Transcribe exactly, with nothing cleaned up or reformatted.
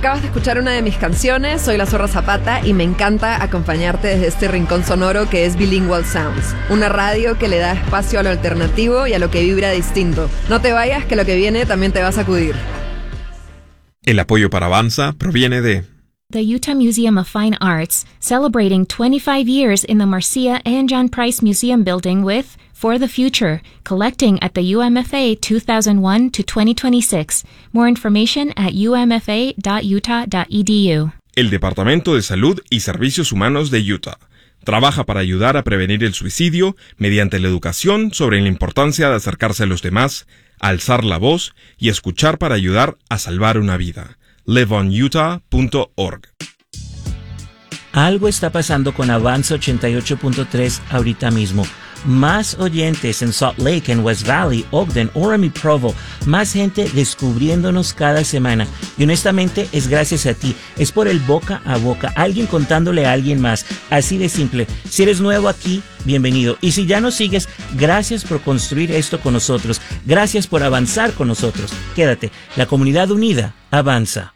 Acabas de escuchar una de mis canciones, soy La Zorra Zapata y me encanta acompañarte desde este rincón sonoro que es Bilingual Sounds, una radio que le da espacio a lo alternativo y a lo que vibra distinto. No te vayas, que lo que viene también te va a sacudir. El apoyo para Avanza proviene de the Utah Museum of Fine Arts, celebrating twenty-five years in the Marcia and John Price Museum building with For the Future, collecting at the U M F A two thousand one to twenty twenty-six. More information at u m f a dot utah dot e d u. el Departamento de Salud y Servicios Humanos de Utah. Trabaja para ayudar a prevenir el suicidio mediante la educación sobre la importancia de acercarse a los demás, alzar la voz y escuchar para ayudar a salvar una vida. live on utah punto org. Algo está pasando con Avanza ochenta y ocho punto tres ahorita mismo. Más oyentes en Salt Lake, en West Valley, Ogden, Orem y Provo. Más gente descubriéndonos cada semana. Y honestamente es gracias a ti. Es por el boca a boca. Alguien contándole a alguien más. Así de simple. Si eres nuevo aquí, bienvenido. Y si ya nos sigues, gracias por construir esto con nosotros. Gracias por avanzar con nosotros. Quédate. La comunidad unida avanza.